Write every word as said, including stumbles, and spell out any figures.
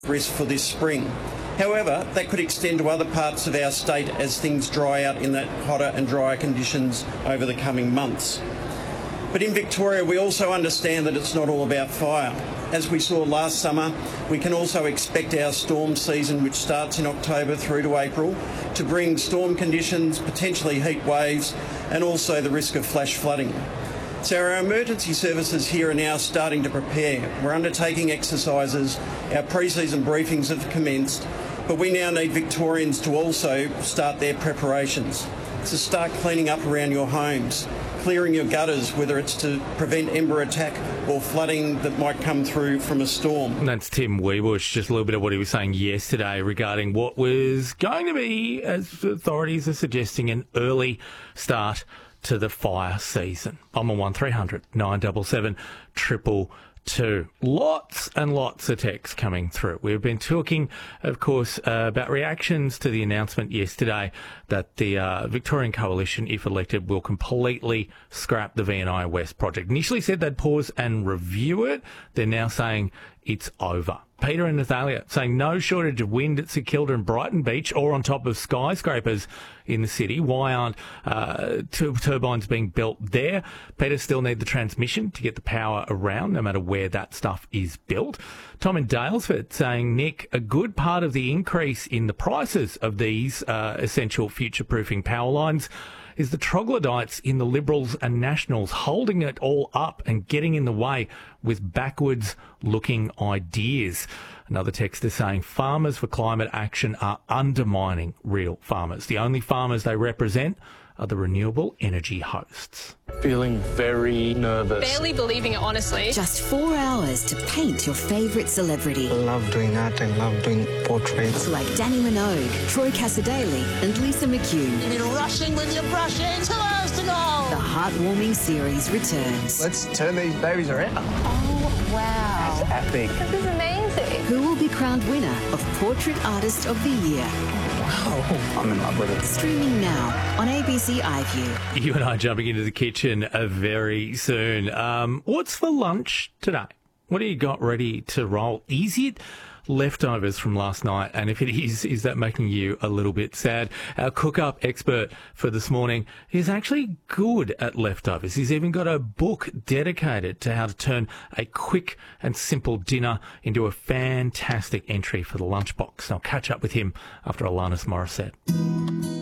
risk for this spring. However, that could extend to other parts of our state as things dry out in that hotter and drier conditions over the coming months. But in Victoria, we also understand that it's not all about fire. As we saw last summer, we can also expect our storm season, which starts in October through to April, to bring storm conditions, potentially heat waves, and also the risk of flash flooding. So our emergency services here are now starting to prepare. We're undertaking exercises, our pre-season briefings have commenced, but we now need Victorians to also start their preparations. So start cleaning up around your homes, clearing your gutters, whether it's to prevent ember attack or flooding that might come through from a storm. And that's Tim Weebush, just a little bit of what he was saying yesterday regarding what was going to be, as authorities are suggesting, an early start to the fire season. I'm on one three hundred nine seven seven triple two. Lots and lots of texts coming through. We've been talking, of course, uh, about reactions to the announcement yesterday that the uh, Victorian Coalition, if elected, will completely scrap the V and I West project. Initially said they'd pause and review it. They're now saying it's over. Peter and Nathalia saying no shortage of wind at St Kilda and Brighton Beach or on top of skyscrapers in the city. Why aren't uh, tur- turbines being built there? Peter still need the transmission to get the power around, no matter where that stuff is built. Tom in Dalesford saying, Nick, a good part of the increase in the prices of these uh, essential future-proofing power lines is the troglodytes in the Liberals and Nationals holding it all up and getting in the way with backwards-looking ideas. Another texter saying farmers for climate action are undermining real farmers. The only farmers they represent are the renewable energy hosts. Feeling very nervous. Barely believing it, honestly. Just four hours to paint your favourite celebrity. I love doing art and love doing portraits. Like Danny Minogue, Troy Cassadaly and Lisa McCune. You've been rushing with your brushing. Two hours to go. The heartwarming series returns. Let's turn these babies around. Oh, wow. That's epic. This is amazing. Who will be crowned winner of Portrait Artist of the Year? Wow, I'm in love with it. Streaming now on A B C iView. You and I jumping into the kitchen uh, very soon. Um, what's for lunch today? What do you got ready to roll? Is it leftovers from last night? And if it is, is that making you a little bit sad? Our cook-up expert for this morning is actually good at leftovers. He's even got a book dedicated to how to turn a quick and simple dinner into a fantastic entry for the lunchbox. I'll catch up with him after Alanis Morissette.